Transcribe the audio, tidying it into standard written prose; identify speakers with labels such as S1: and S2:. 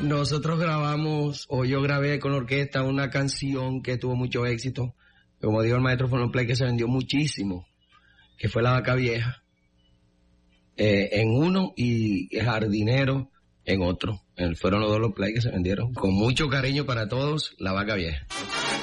S1: nosotros grabamos, o yo grabé con la orquesta una canción que tuvo mucho éxito, como dijo el maestro Fononplay, que se vendió muchísimo, que fue La Vaca Vieja, en uno, y Jardinero en otro. Fueron los dos los play que se vendieron. Con mucho cariño para todos, La Vaca Vieja.